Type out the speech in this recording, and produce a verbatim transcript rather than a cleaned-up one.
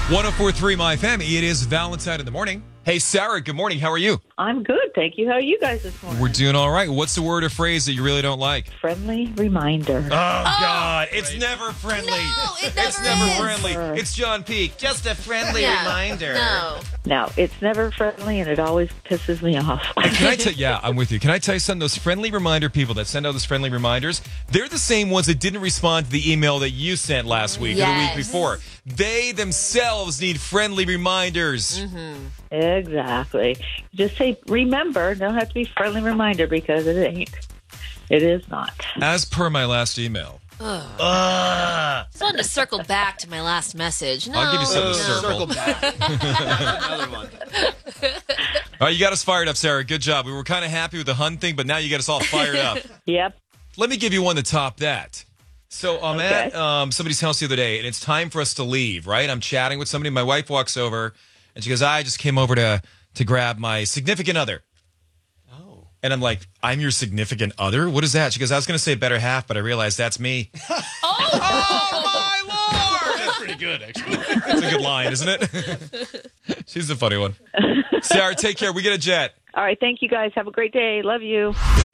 one oh four point three My Family. It is Valentine in the morning. Hey, Sarah, good morning. How are you? I'm good, thank you. How are you guys this morning? We're doing all right. What's the word or phrase that you really don't like? Friendly reminder. Oh, God. It's right. never friendly. No, it never It's never is. friendly. It's John Peake. Just a friendly Yeah. reminder. No. No, it's never friendly, and it always pisses me off. Can I tell Yeah, I'm with you. Can I tell you something? Those friendly reminder people that send out those friendly reminders, they're the same ones that didn't respond to the email that you sent last week or the Yes. week before. They themselves need friendly reminders. Mm-hmm. Exactly. Just say remember. Don't have to be friendly reminder because it ain't. It is not. As per my last email. Ugh. Ugh. Just wanted to circle back to my last message. No, I'll give you something no. to circle. Circle back. Another one. All right, you got us fired up, Sarah. Good job. We were kind of happy with the Hun thing, but now you got us all fired up. Yep. Let me give you one to top that. So I'm Okay. at um, somebody's house the other day, and it's time for us to leave, right? I'm chatting with somebody. My wife walks over, and she goes, I just came over to, to grab my significant other. Oh. And I'm like, I'm your significant other? What is that? She goes, I was going to say better half, but I realized that's me. Oh, my Lord! That's pretty good, actually. That's a good line, isn't it? She's the funny one. Sarah, take care. We get a jet. All right. Thank you guys. Have a great day. Love you.